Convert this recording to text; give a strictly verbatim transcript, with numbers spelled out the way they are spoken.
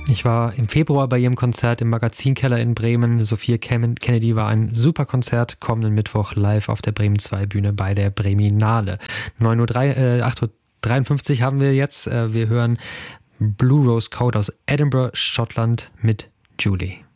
Ich war im Februar bei ihrem Konzert im Magazinkeller in Bremen. Sophia Kennedy war ein super Konzert. Kommenden Mittwoch live auf der Bremen zwei Bühne bei der Breminale. neun Uhr drei, äh, acht Uhr dreiundfünfzig haben wir jetzt. Äh, wir hören Blue Rose Code aus Edinburgh, Schottland mit Julie.